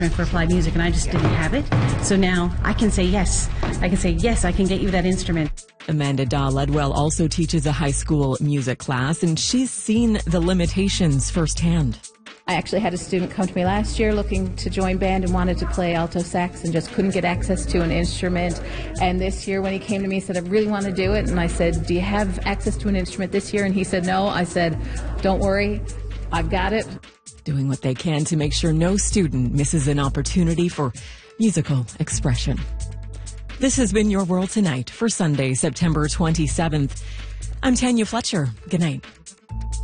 for applied music, and I just didn't have it. So now I can say yes. I can say, yes, I can get you that instrument. Amanda Dahl-Ledwell also teaches a high school music class, and she's seen the limitations firsthand. I actually had a student come to me last year looking to join band and wanted to play alto sax and just couldn't get access to an instrument. And this year when he came to me, he said, I really want to do it. And I said, do you have access to an instrument this year? And he said, no. I said, don't worry, I've got it. Doing what they can to make sure no student misses an opportunity for musical expression. This has been Your World Tonight for Sunday, September 27th. I'm Tanya Fletcher. Good night.